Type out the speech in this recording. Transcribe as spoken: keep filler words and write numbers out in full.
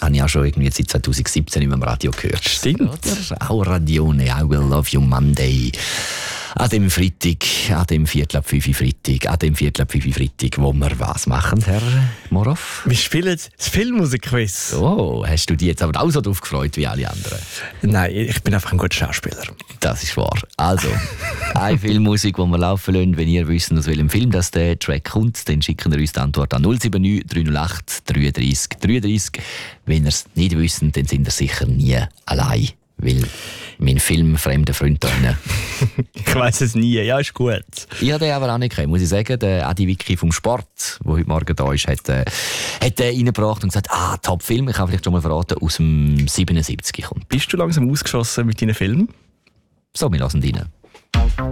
habe ich auch schon irgendwie seit zwanzig siebzehn im Radio gehört. Stimmt. Oder? Auch Radione, I will love you Monday. An dem Freitag, an dem Viertel ab fünf Uhr Freitag, an dem Viertel ab fünf Uhr Freitag, wo wir was machen, Herr Moroff? Wir spielen das Filmmusikquiz. Oh, hast du dich jetzt aber auch so drauf gefreut wie alle anderen? Nein, ich bin einfach ein guter Schauspieler. Das ist wahr. Also, eine Filmmusik, die wir laufen lassen. Wenn ihr wisst, aus welchem Film das der Track kommt, dann schicken wir uns die Antwort an null sieben neun drei null acht drei drei drei drei. Wenn ihr es nicht wisst, dann sind ihr sicher nie allein. Weil mein Film «Fremde Freund» drin. Ich weiss es nie, ja, ist gut. Ich habe den aber auch nicht gekannt, muss ich sagen. Der Adi Vicky vom Sport, der heute Morgen da ist, hat, äh, hat den reingebracht und gesagt, ah, Top-Film, ich kann vielleicht schon mal verraten, aus dem siebenundsiebzig kommt. Bist du langsam ausgeschossen mit deinen Filmen? So, wir lassen ihn rein.